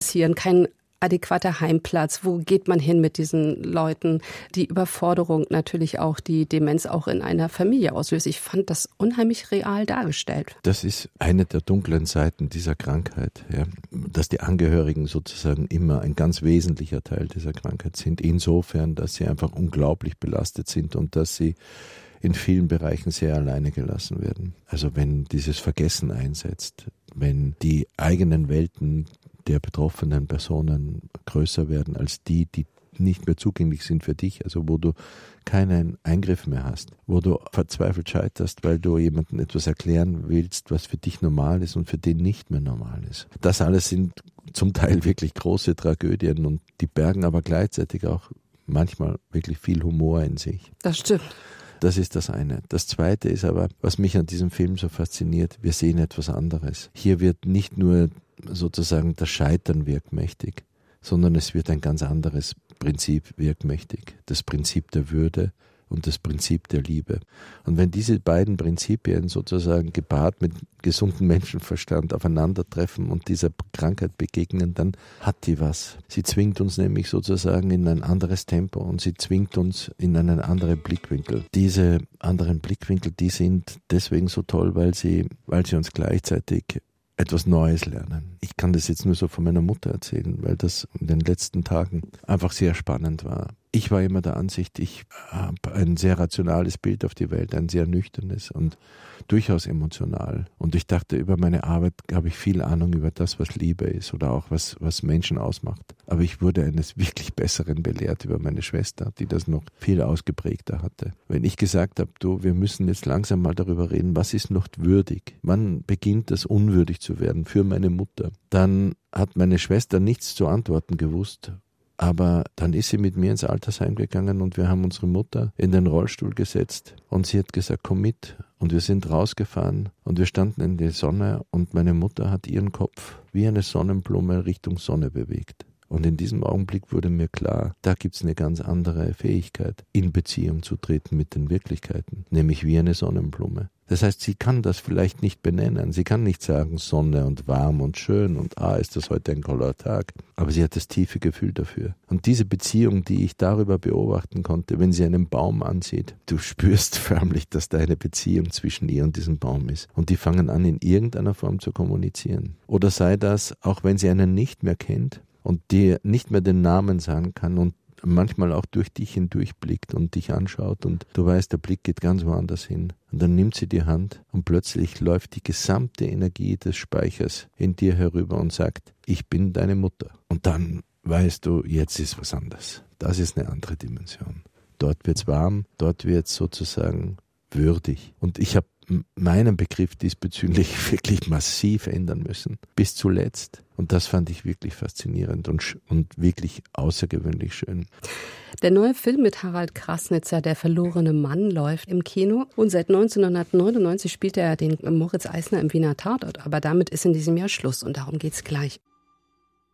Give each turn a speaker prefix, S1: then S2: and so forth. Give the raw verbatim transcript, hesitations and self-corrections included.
S1: passieren, kein adäquater Heimplatz. Wo geht man hin mit diesen Leuten? Die Überforderung natürlich auch, die Demenz auch in einer Familie auslöst. Ich fand das unheimlich real dargestellt.
S2: Das ist eine der dunklen Seiten dieser Krankheit, ja, dass die Angehörigen sozusagen immer ein ganz wesentlicher Teil dieser Krankheit sind. Insofern, dass sie einfach unglaublich belastet sind und dass sie in vielen Bereichen sehr alleine gelassen werden. Also wenn dieses Vergessen einsetzt, wenn die eigenen Welten der betroffenen Personen größer werden als die, die nicht mehr zugänglich sind für dich, also wo du keinen Eingriff mehr hast, wo du verzweifelt scheiterst, weil du jemandem etwas erklären willst, was für dich normal ist und für den nicht mehr normal ist. Das alles sind zum Teil wirklich große Tragödien und die bergen aber gleichzeitig auch manchmal wirklich viel Humor in sich.
S1: Das stimmt.
S2: Das ist das eine. Das zweite ist aber, was mich an diesem Film so fasziniert, wir sehen etwas anderes. Hier wird nicht nur sozusagen das Scheitern wirkmächtig, sondern es wird ein ganz anderes Prinzip wirkmächtig. Das Prinzip der Würde und das Prinzip der Liebe. Und wenn diese beiden Prinzipien sozusagen gepaart mit gesundem Menschenverstand aufeinandertreffen und dieser Krankheit begegnen, dann hat die was. Sie zwingt uns nämlich sozusagen in ein anderes Tempo und sie zwingt uns in einen anderen Blickwinkel. Diese anderen Blickwinkel, die sind deswegen so toll, weil sie, weil sie uns gleichzeitig etwas Neues lernen. Ich kann das jetzt nur so von meiner Mutter erzählen, weil das in den letzten Tagen einfach sehr spannend war. Ich war immer der Ansicht, ich habe ein sehr rationales Bild auf die Welt, ein sehr nüchternes und durchaus emotional. Und ich dachte, über meine Arbeit habe ich viel Ahnung über das, was Liebe ist oder auch was, was Menschen ausmacht. Aber ich wurde eines wirklich Besseren belehrt über meine Schwester, die das noch viel ausgeprägter hatte. Wenn ich gesagt habe, du, wir müssen jetzt langsam mal darüber reden, was ist noch würdig? Wann beginnt das unwürdig zu werden für meine Mutter? Dann hat meine Schwester nichts zu antworten gewusst. Aber dann ist sie mit mir ins Altersheim gegangen und wir haben unsere Mutter in den Rollstuhl gesetzt und sie hat gesagt, komm mit. Und wir sind rausgefahren und wir standen in der Sonne und meine Mutter hat ihren Kopf wie eine Sonnenblume Richtung Sonne bewegt. Und in diesem Augenblick wurde mir klar, da gibt's eine ganz andere Fähigkeit, in Beziehung zu treten mit den Wirklichkeiten, nämlich wie eine Sonnenblume. Das heißt, sie kann das vielleicht nicht benennen. Sie kann nicht sagen, Sonne und warm und schön und ah, ist das heute ein toller Tag. Aber sie hat das tiefe Gefühl dafür. Und diese Beziehung, die ich darüber beobachten konnte, wenn sie einen Baum ansieht, du spürst förmlich, dass da eine Beziehung zwischen ihr und diesem Baum ist. Und die fangen an, in irgendeiner Form zu kommunizieren. Oder sei das, auch wenn sie einen nicht mehr kennt und dir nicht mehr den Namen sagen kann und manchmal auch durch dich hindurchblickt und dich anschaut und du weißt, der Blick geht ganz woanders hin. Und dann nimmt sie die Hand und plötzlich läuft die gesamte Energie des Speichers in dir herüber und sagt, ich bin deine Mutter. Und dann weißt du, jetzt ist was anderes. Das ist eine andere Dimension. Dort wird's warm, dort wird's sozusagen würdig. Und ich habe meinen Begriff diesbezüglich wirklich massiv ändern müssen. Bis zuletzt. Und das fand ich wirklich faszinierend und, und wirklich außergewöhnlich schön.
S1: Der neue Film mit Harald Krasnitzer, Der verlorene Mann, läuft im Kino. Und seit neunzehnhundertneunundneunzig spielt er den Moritz Eisner im Wiener Tatort. Aber damit ist in diesem Jahr Schluss und darum geht's gleich.